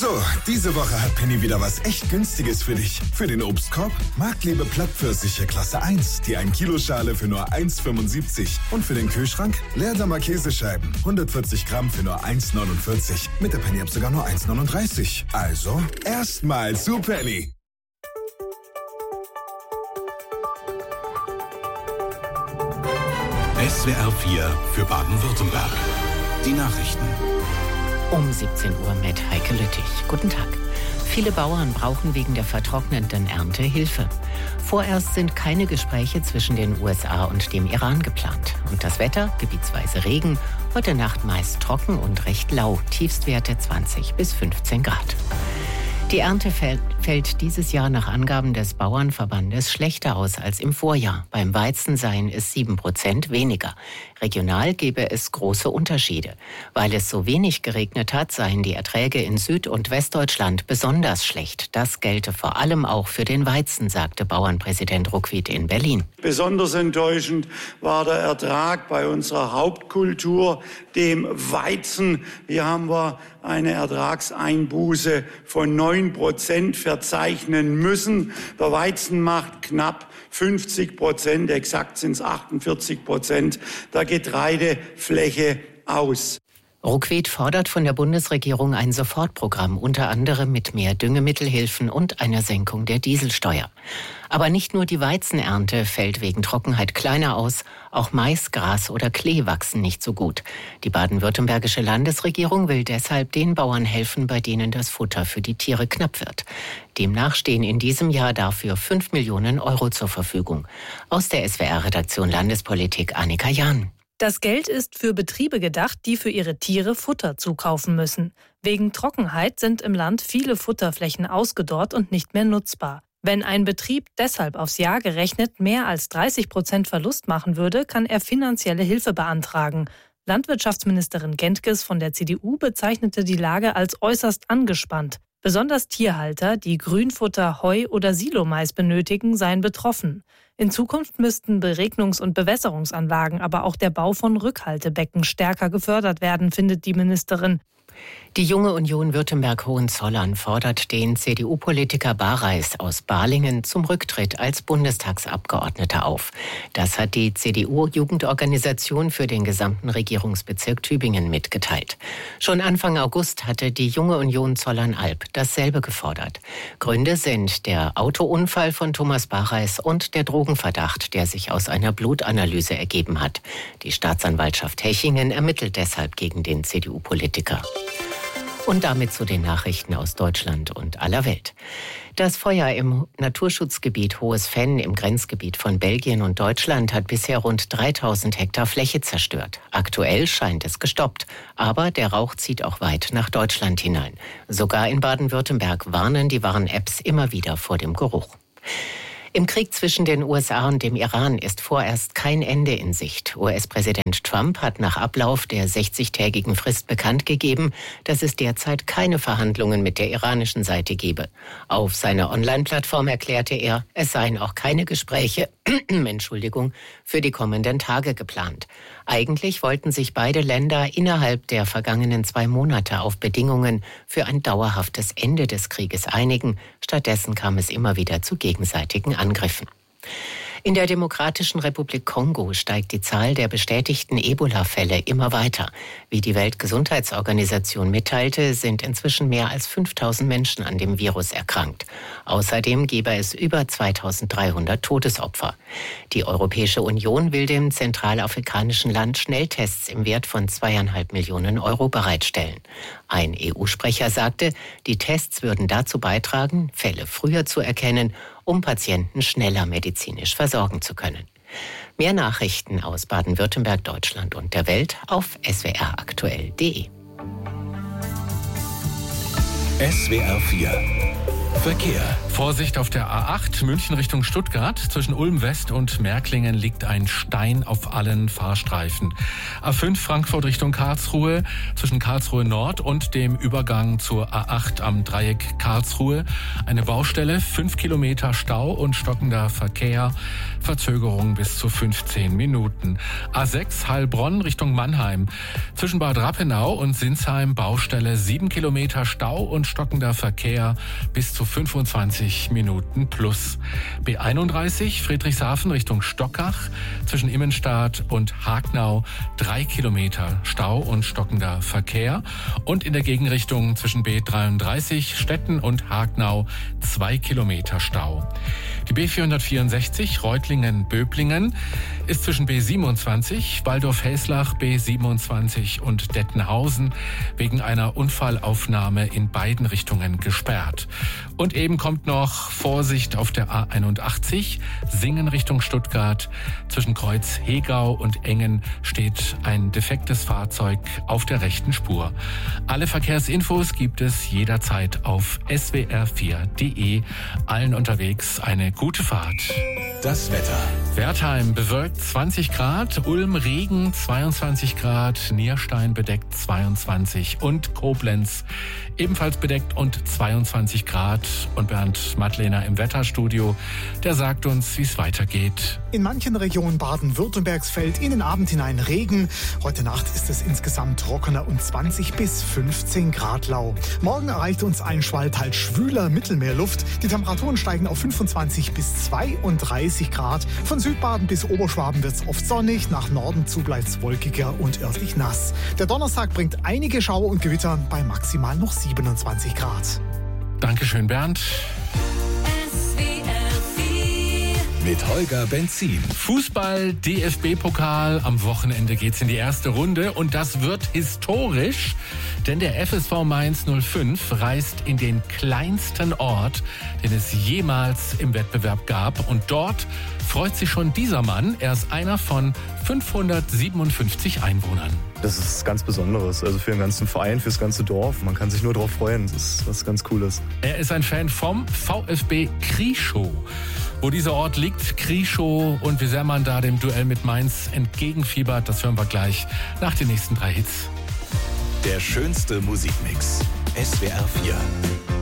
So, diese Woche hat Penny wieder was echt Günstiges für dich. Für den Obstkorb Marktliebe Plattpfirsiche Klasse 1, die 1 Kilo Schale für nur 1,75. Und für den Kühlschrank Leerdammer Käsescheiben, 140 Gramm für nur 1,49. Mit der Penny-App sogar nur 1,39. Also, erstmal zu Penny. SWR 4 für Baden-Württemberg. Die Nachrichten. Um 17 Uhr mit Heike Lüttich. Guten Tag. Viele Bauern brauchen wegen der vertrocknenden Ernte Hilfe. Vorerst sind keine Gespräche zwischen den USA und dem Iran geplant. Und das Wetter, gebietsweise Regen, heute Nacht meist trocken und recht lau, Tiefstwerte 20 bis 15 Grad. Die Ernte fällt dieses Jahr nach Angaben des Bauernverbandes schlechter aus als im Vorjahr. Beim Weizen seien es 7% weniger. Regional gebe es große Unterschiede. Weil es so wenig geregnet hat, seien die Erträge in Süd- und Westdeutschland besonders schlecht. Das gelte vor allem auch für den Weizen, sagte Bauernpräsident Ruckwied in Berlin. Besonders enttäuschend war der Ertrag bei unserer Hauptkultur, dem Weizen. Hier haben wir eine Ertragseinbuße von 9% verzeichnen müssen. Der Weizen macht knapp 50%, exakt sind es 48% der Getreidefläche aus. Ruckwied fordert von der Bundesregierung ein Sofortprogramm, unter anderem mit mehr Düngemittelhilfen und einer Senkung der Dieselsteuer. Aber nicht nur die Weizenernte fällt wegen Trockenheit kleiner aus, auch Mais, Gras oder Klee wachsen nicht so gut. Die baden-württembergische Landesregierung will deshalb den Bauern helfen, bei denen das Futter für die Tiere knapp wird. Demnach stehen in diesem Jahr dafür 5 Millionen Euro zur Verfügung. Aus der SWR-Redaktion Landespolitik Annika Jahn. Das Geld ist für Betriebe gedacht, die für ihre Tiere Futter zukaufen müssen. Wegen Trockenheit sind im Land viele Futterflächen ausgedorrt und nicht mehr nutzbar. Wenn ein Betrieb deshalb aufs Jahr gerechnet mehr als 30% Verlust machen würde, kann er finanzielle Hilfe beantragen. Landwirtschaftsministerin Gentges von der CDU bezeichnete die Lage als äußerst angespannt. Besonders Tierhalter, die Grünfutter, Heu oder Silomais benötigen, seien betroffen. In Zukunft müssten Beregnungs- und Bewässerungsanlagen, aber auch der Bau von Rückhaltebecken stärker gefördert werden, findet die Ministerin. Die Junge Union Württemberg-Hohenzollern fordert den CDU-Politiker Bareis aus Balingen zum Rücktritt als Bundestagsabgeordneter auf. Das hat die CDU-Jugendorganisation für den gesamten Regierungsbezirk Tübingen mitgeteilt. Schon Anfang August hatte die Junge Union Zollern-Alb dasselbe gefordert. Gründe sind der Autounfall von Thomas Bareis und der Drogenverdacht, der sich aus einer Blutanalyse ergeben hat. Die Staatsanwaltschaft Hechingen ermittelt deshalb gegen den CDU-Politiker. Und damit zu den Nachrichten aus Deutschland und aller Welt. Das Feuer im Naturschutzgebiet Hohes Venn im Grenzgebiet von Belgien und Deutschland hat bisher rund 3000 Hektar Fläche zerstört. Aktuell scheint es gestoppt, aber der Rauch zieht auch weit nach Deutschland hinein. Sogar in Baden-Württemberg warnen die Warn-Apps immer wieder vor dem Geruch. Im Krieg zwischen den USA und dem Iran ist vorerst kein Ende in Sicht. US-Präsident Trump hat nach Ablauf der 60-tägigen Frist bekannt gegeben, dass es derzeit keine Verhandlungen mit der iranischen Seite gebe. Auf seiner Online-Plattform erklärte er, es seien auch keine Gespräche für die kommenden Tage geplant. Eigentlich wollten sich beide Länder innerhalb der vergangenen 2 Monate auf Bedingungen für ein dauerhaftes Ende des Krieges einigen. Stattdessen kam es immer wieder zu gegenseitigen Angriffen. In der Demokratischen Republik Kongo steigt die Zahl der bestätigten Ebola-Fälle immer weiter. Wie die Weltgesundheitsorganisation mitteilte, sind inzwischen mehr als 5000 Menschen an dem Virus erkrankt. Außerdem gebe es über 2300 Todesopfer. Die Europäische Union will dem zentralafrikanischen Land Schnelltests im Wert von 2,5 Millionen Euro bereitstellen. Ein EU-Sprecher sagte, die Tests würden dazu beitragen, Fälle früher zu erkennen, um Patienten schneller medizinisch versorgen zu können. Mehr Nachrichten aus Baden-Württemberg, Deutschland und der Welt auf swraktuell.de. SWR 4 Verkehr. Vorsicht auf der A8 München Richtung Stuttgart. Zwischen Ulm West und Märklingen liegt ein Stein auf allen Fahrstreifen. A5 Frankfurt Richtung Karlsruhe. Zwischen Karlsruhe Nord und dem Übergang zur A8 am Dreieck Karlsruhe. Eine Baustelle, 5 Kilometer Stau und stockender Verkehr. Verzögerung bis zu 15 Minuten. A6 Heilbronn Richtung Mannheim. Zwischen Bad Rappenau und Sinsheim Baustelle, 7 Kilometer Stau und stockender Verkehr bis zu 25 Minuten plus. B31 Friedrichshafen Richtung Stockach. Zwischen Immenstadt und Hagnau 3 Kilometer Stau und stockender Verkehr. Und in der Gegenrichtung zwischen B33 Stetten und Hagnau 2 Kilometer Stau. Die B464 Reutlingen-Böblingen ist zwischen B27 Waldorf-Hellslach, B27 und Dettenhausen wegen einer Unfallaufnahme in beiden Richtungen gesperrt. Und eben kommt noch Vorsicht auf der A81 Singen Richtung Stuttgart. Zwischen Kreuz Hegau und Engen steht ein defektes Fahrzeug auf der rechten Spur. Alle Verkehrsinfos gibt es jederzeit auf swr4.de. Allen unterwegs eine gute Fahrt. Das Wetter. Wertheim bewölkt 20 Grad, Ulm Regen 22 Grad, Nierstein bedeckt 22 und Koblenz ebenfalls bedeckt und 22 Grad. Und Bernd Madlener im Wetterstudio, der sagt uns, wie es weitergeht. In manchen Regionen Baden-Württembergs fällt in den Abend hinein Regen. Heute Nacht ist es insgesamt trockener und 20 bis 15 Grad lau. Morgen erreicht uns ein Schwall teils schwüler Mittelmeerluft. Die Temperaturen steigen auf 25 bis 32 Grad. Von Südbaden bis Oberschwaben wird es oft sonnig, nach Norden zu bleibt es wolkiger und örtlich nass. Der Donnerstag bringt einige Schauer und Gewitter bei maximal noch 27 Grad. Dankeschön, Bernd. Mit Holger Benzin. Fußball, DFB-Pokal. Am Wochenende geht's in die erste Runde und das wird historisch, denn der FSV Mainz 05 reist in den kleinsten Ort, den es jemals im Wettbewerb gab. Und dort freut sich schon dieser Mann. Er ist einer von 557 Einwohnern. Das ist ganz Besonderes, also für den ganzen Verein, fürs ganze Dorf. Man kann sich nur darauf freuen, das ist was ganz Cooles. Er ist ein Fan vom VfB Krieschow. Wo dieser Ort liegt, Krieschow, und wie sehr man da dem Duell mit Mainz entgegenfiebert, das hören wir gleich nach den nächsten 3 Hits. Der schönste Musikmix. SWR 4.